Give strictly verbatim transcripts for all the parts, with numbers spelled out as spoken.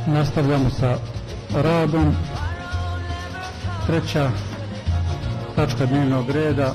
Nastavljamo sa radom. Treća tačka dnevnog reda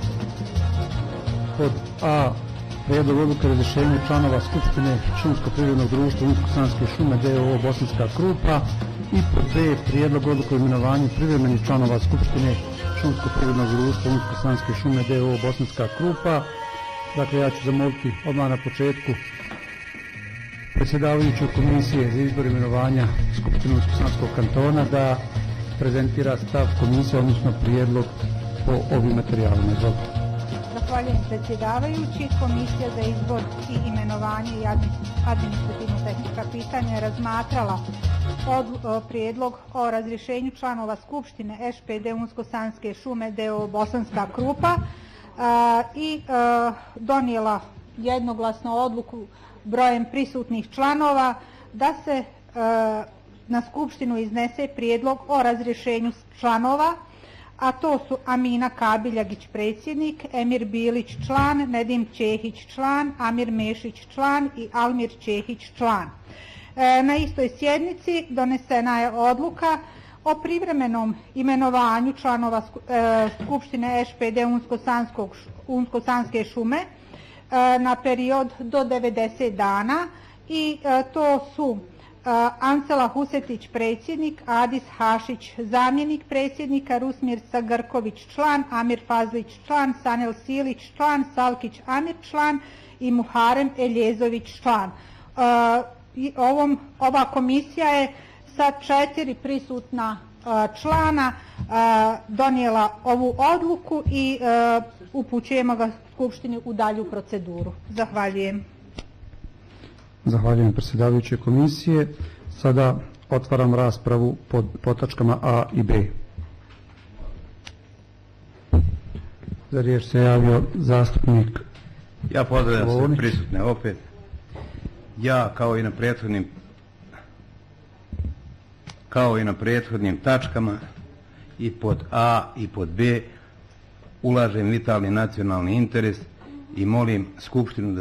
pod A. Prijedlog odluke o razrješenju članova Skupštine Šumsko-privrednog društva Unsko-sanske šume d o o Bosanska Krupa i pod B. Prijedlog odluke o imenovanju privremenih članova Skupštine Šumsko-privrednog društva Unsko-sanske šume d o o Bosanska Krupa. Dakle, ja ću zamoliti odmah na početku predsjedavajuću komisije za izbor imenovanja Skupštine Unsko-sanskog kantona da prezentira stav komisije, odnosno prijedlog po ovim materijalima. Izvolite. Zahvaljujem predsjedavajući. Komisija za izbor i imenovanje i administrativno-tehnička pitanja je razmatrala od, o, prijedlog o razrješenju članova Skupštine š p d Unsko-sanske šume d o o Bosanska Krupa a, i a, donijela jednoglasno odluku brojem prisutnih članova da se a, na Skupštinu iznese prijedlog o razrješenju članova, a to su Amina Kabiljagić predsjednik, Emir Bilić član, Nedim Čehić član, Amir Mešić član i Almir Čehić član. E, na istoj sjednici donesena je odluka o privremenom imenovanju članova e, Skupštine š p d Unsko-sanske šume e, na period do devedeset dana i e, to su Uh, Ansela Husetić predsjednik, Adis Hašić zamjenik predsjednika, Rusmir Sagrković član, Amir Fazlić član, Sanel Silić član, Salkić Amir član i Muharem Eljezović član. Uh, i ovom, ova komisija je sa četiri prisutna uh, člana uh, donijela ovu odluku i uh, upućujemo ga Skupštini u dalju proceduru. Zahvaljujem. Zahvaljujem predsjedavajuće komisije. Sada otvaram raspravu pod, pod tačkama A i B. Za riječ se javio zastupnik. Ja pozdravljam sve prisutne opet. Ja kao i na prethodnim kao i na prethodnim tačkama i pod A i pod B ulažem vitalni nacionalni interes i molim Skupštinu da